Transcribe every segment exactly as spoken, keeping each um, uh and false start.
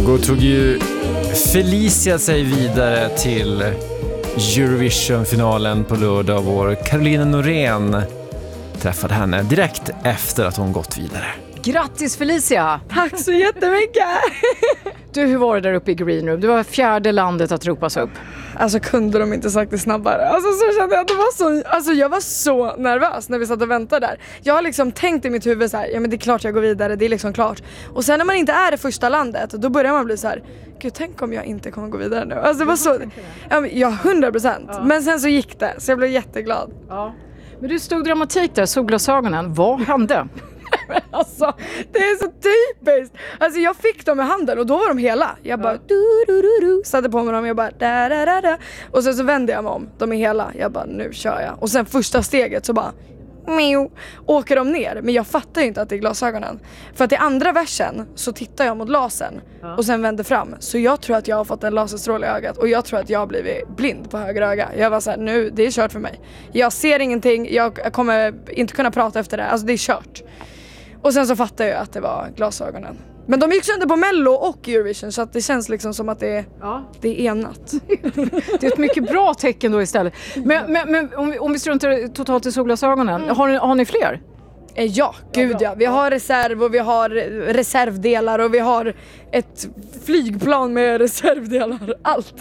Då tog ju Felicia sig vidare till Eurovision-finalen på lördag. Vår Carolina Norén träffade henne direkt efter att hon gått vidare. Grattis Felicia! Tack så jättemycket! Du, hur var det där uppe i Green Room? Du var fjärde landet att ropas upp. Alltså kunde de inte sagt det snabbare? Alltså så kände jag att det var så... Alltså jag var så nervös när vi satt och väntade där. Jag har liksom tänkt i mitt huvud så här, ja men det är klart jag går vidare, det är liksom klart. Och sen när man inte är det första landet, då börjar man bli så här, gud tänk om jag inte kommer gå vidare nu. Alltså det var så... Ja, men, ja hundra procent. Ja. Men sen så gick det, så jag blev jätteglad. Ja. Men du stod dramatik där, solglasögonen. Vad hände? Alltså, det är så typiskt. Alltså jag fick dem i handen och då var de hela. Jag bara du du du du satte på mig dem, jag bara da da da da. Och sen så vände jag mig om. De är hela. Jag bara nu kör jag. Och sen första steget så bara miu, åker de ner. Men jag fattar ju inte att det är glasögonen. För att i andra versen så tittar jag mot lasern ja. Och sen vänder fram. Så jag tror att jag har fått en laserstråle i ögat. Och jag tror att jag har blivit blind på höger öga. Jag var så här, nu, det är kört för mig. Jag ser ingenting, jag kommer inte kunna prata efter det. Alltså det är kört. Och sen så fattar jag att det var glasögonen. Men de gick sönder på Mello och Eurovision, så att det känns liksom som att det är, ja. det är enat. Det är ett mycket bra tecken då istället. Men, men, men om, vi, om vi struntar totalt i solglasögonen, mm. har, ni, har ni fler? Ja, gud ja. Vi har reserv och vi har reservdelar och vi har ett flygplan med reservdelar. Allt.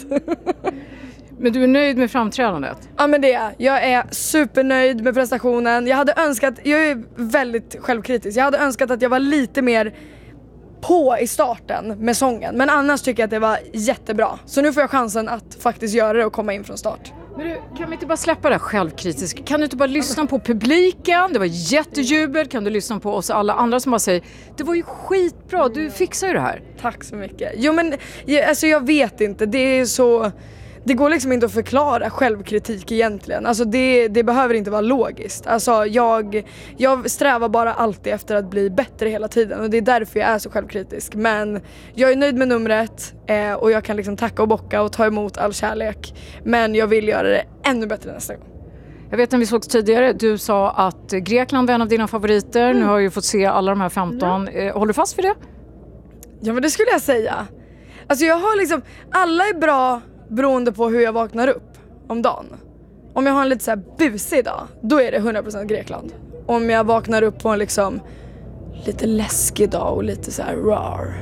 Men du är nöjd med framträdandet? Ja men det är jag. är supernöjd med prestationen. Jag hade önskat, jag är väldigt självkritisk. Jag hade önskat att jag var lite mer på i starten med sången. Men annars tycker jag att det var jättebra. Så nu får jag chansen att faktiskt göra det och komma in från start. Men du, kan vi inte bara släppa det självkritiskt? Kan du inte bara lyssna på publiken? Det var jättejubel. Kan du lyssna på oss alla andra som bara säger det var ju skitbra, du fixar ju det här. Tack så mycket. Jo men alltså jag vet inte, det är så... Det går liksom inte att förklara självkritik egentligen. Alltså det, det behöver inte vara logiskt. Alltså jag, jag strävar bara alltid efter att bli bättre hela tiden. Och det är därför jag är så självkritisk. Men jag är nöjd med numret. Eh, och jag kan liksom tacka och bocka och ta emot all kärlek. Men jag vill göra det ännu bättre nästa gång. Jag vet när vi sågs tidigare, du sa att Grekland var en av dina favoriter. Mm. Nu har jag ju fått se alla de här femton. Mm. Håller du fast vid det? Ja men det skulle jag säga. Alltså jag har liksom, alla är bra... beroende på hur jag vaknar upp om dagen. Om jag har en lite så här busig dag, då är det hundra procent Grekland. Om jag vaknar upp på en liksom lite läskig dag och lite så här rar,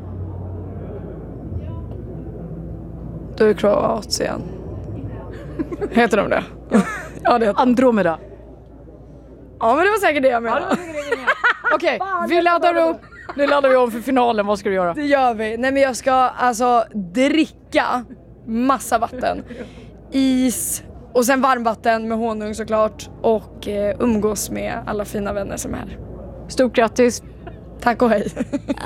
då är det Kroatien. Heter de det? Ja, det heter Andromeda. Ja, men det var säkert det jag menade. Okej, vi laddar upp. Nu laddar vi om för finalen. Vad ska du göra? Det gör vi. Nej, men jag ska alltså dricka massa vatten, is och sen varmvatten med honung såklart och eh, umgås med alla fina vänner som är här. Stort grattis. Tack och hej.